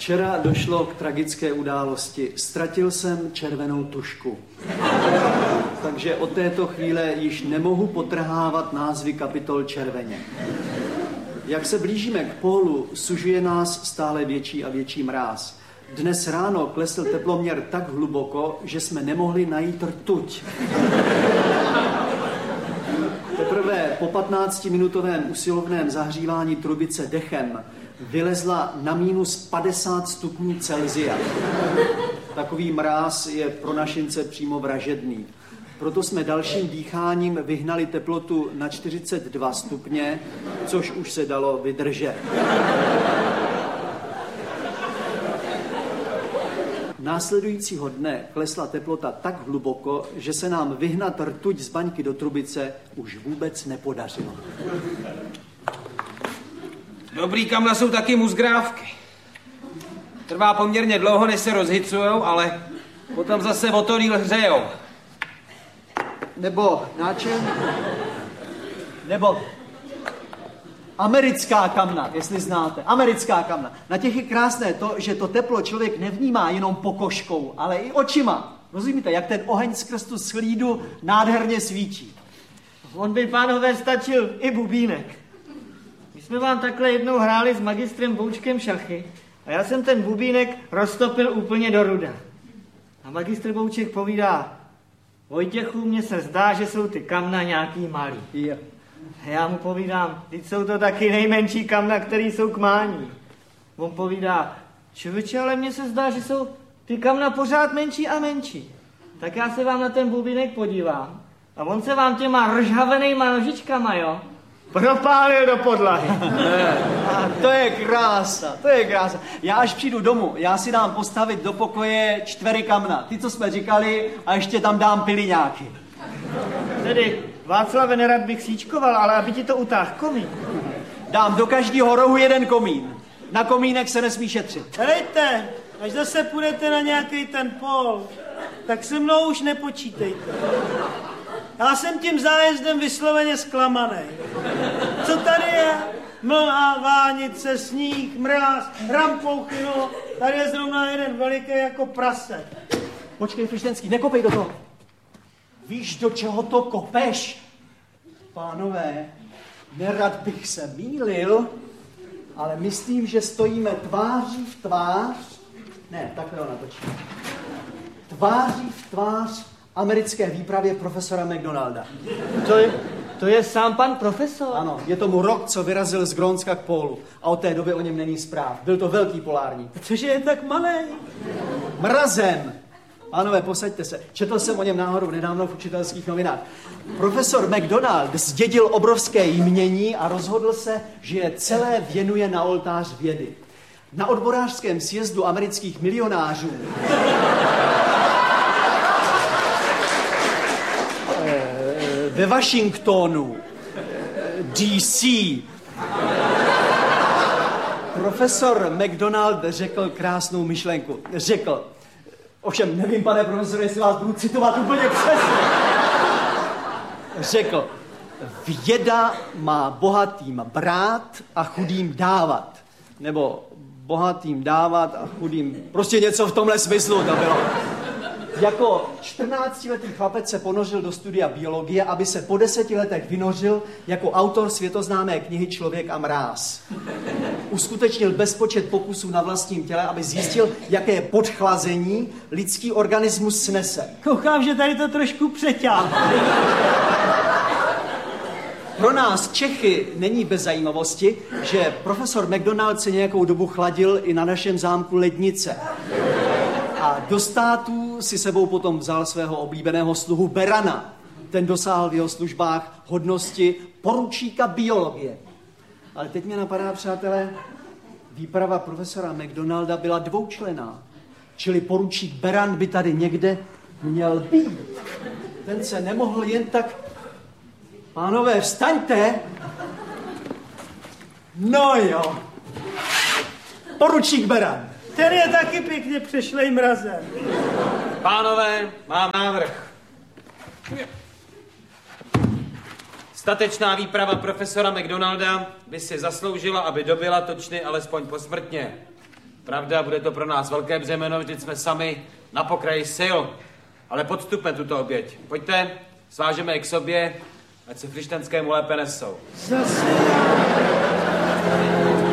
Včera došlo k tragické události. Ztratil jsem červenou tužku. Takže od této chvíle již nemohu potrhávat názvy kapitol červeně. Jak se blížíme k pólu, sužuje nás stále větší a větší mráz. Dnes ráno klesl teploměr tak hluboko, že jsme nemohli najít rtuť. Teprve po 15-minutovém usilovném zahřívání trubice dechem vylezla na -50 stupňů Celsia. Takový mráz je pro našince přímo vražedný. Proto jsme dalším dýcháním vyhnali teplotu na 42 stupně, což už se dalo vydržet. Následujícího dne klesla teplota tak hluboko, že se nám vyhnat rtuť z baňky do trubice už vůbec nepodařilo. Dobrý kamna jsou taky muzgrávky. Trvá poměrně dlouho, než se rozhicujou, ale potom zase o to díl hřejou. Nebo náčelník. Nebo americká kamna, jestli znáte. Americká kamna. Na těch je krásné to, že to teplo člověk nevnímá jenom pokožkou, ale i očima. Rozumíte, jak ten oheň skrz tu slídu nádherně svítí. On by, pánové, stačil i bubínek. My jsme vám takhle jednou hráli s magistrem Boučkem šachy a já jsem ten bubínek roztopil úplně do ruda. A magistr Bouček povídá: Vojtěchu, mně se zdá, že jsou ty kamna nějaký malý. Jo. A já mu povídám: teď jsou to taky nejmenší kamna, který jsou k mání. On povídá: člověče, ale mně se zdá, že jsou ty kamna pořád menší a menší. Tak já se vám na ten bubínek podívám a on se vám těma ržhavenejma nožičkama, jo, propálil do podlahy. A to je krása, to je krása. Já až přijdu domů, já si dám postavit do pokoje 4 kamna. Ty, co jsme říkali, a ještě tam dám piliňáky. Tedy, Václave, nerad bych síčkoval, ale aby ti to utáhl komín. Dám do každého rohu 1 komín. Na komínek se nesmí šetřit. Helejte, až zase půjdete na nějaký ten pol, tak se mnou už nepočítejte. Já jsem tím zájezdem vysloveně zklamaný. Co tady je? Mlha, vánice, sníh, mráz, rampouchy, no. Tady je zrovna jeden veliký jako prase. Počkej, Frištenský, nekopej do toho. Víš, do čeho to kopeš? Pánové, nerad bych se mýlil, ale myslím, že stojíme tváří v tvář. Ne, takhle ho natočíme. Tváří v tvář americké výpravě profesora McDonalda. To je sám pan profesor? Ano, je tomu rok, co vyrazil z Grónska k pólu a od té doby o něm není zpráv. Byl to velký polárník. Cože je tak malý? Mrazem! Pánové, posaďte se. Četl jsem o něm náhodou nedávno v učitelských novinách. Profesor McDonald zdědil obrovské jmění a rozhodl se, že je celé věnuje na oltář vědy. Na odborářském sjezdu amerických milionářů ve Washingtonu, DC, profesor McDonald řekl krásnou myšlenku. Řekl, ovšem nevím, pane profesore, jestli vás budu citovat úplně přesně. Řekl, věda má bohatým brát a chudým dávat. Nebo bohatým dávat a chudým, prostě něco v tomhle smyslu to bylo. Jako 14letý chlapec se ponořil do studia biologie, aby se po 10 letech vynořil jako autor světoznámé knihy Člověk a mráz. Uskutečnil bezpočet pokusů na vlastním těle, aby zjistil, jaké podchlazení lidský organismus snese. Koukám, že tady to trošku přeťáhá. Pro nás Čechy není bez zajímavosti, že profesor McDonald se nějakou dobu chladil i na našem zámku lednice. A do států si sebou potom vzal svého oblíbeného sluhu Berana. Ten dosáhl v jeho službách hodnosti poručíka biologie. Ale teď mě napadá, přátelé, výprava profesora McDonalda byla dvoučlenná. Čili poručík Beran by tady někde měl být. Ten se nemohl jen tak... Pánové, vstaňte! No jo. Poručík Beran. Ten je taky pěkně přešlej mrazem. Pánové, mám návrh. Statečná výprava profesora McDonalda by si zasloužila, aby dobyla točny alespoň posmrtně. Pravda, bude to pro nás velké břemeno, vždyť jsme sami na pokraji sil. Ale podstupme tuto oběť. Pojďte, svážeme je k sobě, ať se Frištenskému lépe nesou. Zase.